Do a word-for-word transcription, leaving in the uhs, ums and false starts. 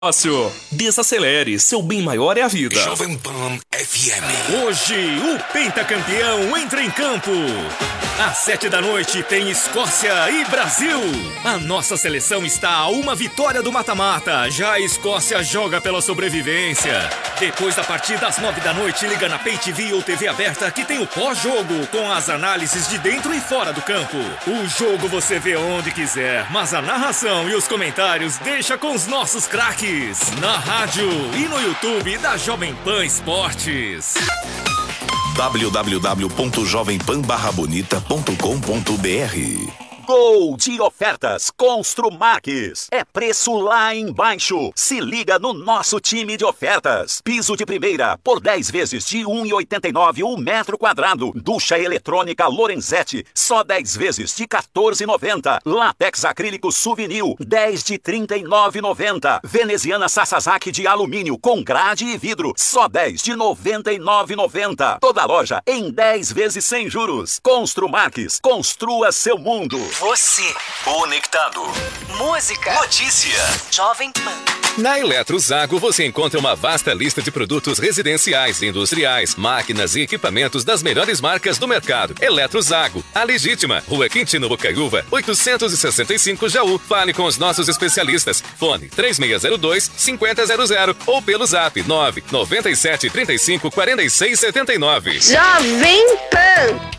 Negócio. Desacelere, seu bem maior é a vida. Jovem Pan F M. Hoje, o pentacampeão entra em campo. Às sete da noite tem Escócia e Brasil. A nossa seleção está a uma vitória do mata-mata. Já a Escócia joga pela sobrevivência. Depois da partida, às nove da noite, liga na Pay T V ou T V aberta que tem o pós-jogo, com as análises de dentro e fora do campo. O jogo você vê onde quiser, mas a narração e os comentários deixa com os nossos craques. Na rádio e no YouTube da Jovem Pan Esportes. w w w ponto jovem pan barra bonita ponto com ponto b r. Gol de ofertas Construmax. É preço lá embaixo. Se liga no nosso time de ofertas. Piso de primeira por dez vezes de um real e oitenta e nove centavos o metro quadrado. Ducha eletrônica Lorenzetti, só dez vezes de quatorze reais e noventa centavos. Látex acrílico Souvenir, dez de trinta e nove reais e noventa centavos. Veneziana Sasazaki de alumínio com grade e vidro, só dez de noventa e nove reais e noventa centavos. Toda loja em dez vezes sem juros. Construmax, construa seu mundo. Você, Conectado. música, Notícia. Jovem Pan. Na Eletrozago você encontra uma vasta lista de produtos residenciais, industriais, máquinas e equipamentos das melhores marcas do mercado. Eletrozago, a legítima, Rua Quintino Bocaiúva, oitocentos e sessenta e cinco Jaú. Fale com os nossos especialistas. Fone três seis zero dois, cinco zero zero zero ou pelo zap nove nove sete três cinco quatro seis sete nove. Jovem Pan.